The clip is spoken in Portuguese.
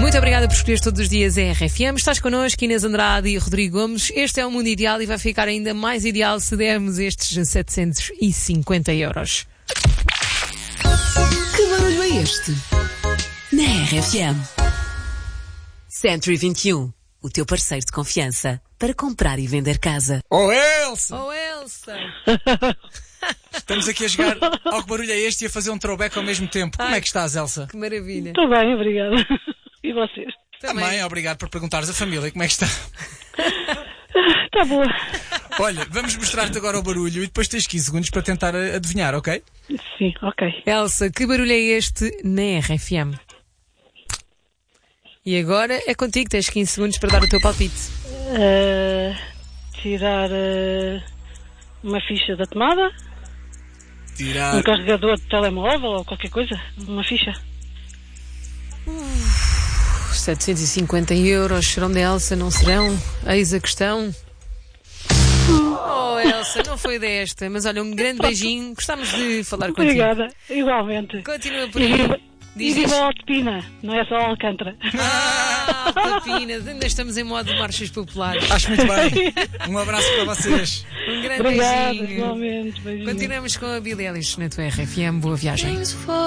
Muito obrigada por escolher todos os dias a RFM. Estás connosco, Inês Andrade e Rodrigo Gomes. Este é o Mundo Ideal e vai ficar ainda mais ideal se dermos estes 750 euros. Que barulho é este? Na RFM. Century 21, o teu parceiro de confiança para comprar e vender casa. Oh, Elsa! Oh, Elsa! Estamos aqui a jogar ao que barulho é este e a fazer um throwback ao mesmo tempo. Como é que estás, Elsa? Que maravilha. Estou bem, obrigada. E vocês? Também, obrigado por perguntares a família como é que está. Está boa. Olha, vamos mostrar-te agora o barulho e depois tens 15 segundos para tentar adivinhar, ok? Sim, ok. Elsa, que barulho é este na RFM? E agora é contigo, tens 15 segundos para dar o teu palpite. Tirar uma ficha da tomada, Tirar. um carregador de telemóvel ou qualquer coisa, uma ficha. 750 euros, serão de Elsa, não serão? Eis a questão. Oh, Elsa, não foi desta, mas olha, um grande beijinho, gostámos de falar contigo. Obrigada, igualmente. Continua por E aí. viva, Diz e isto. viva a Alpina, não é só Alcântara. Papinas, ainda estamos em modo de marchas populares. Acho muito bem. Um abraço para vocês. Um grande Obrigada, beijinho. igualmente. Beijinho. Continuamos com a Billie Eilish na tua RFM. Boa viagem.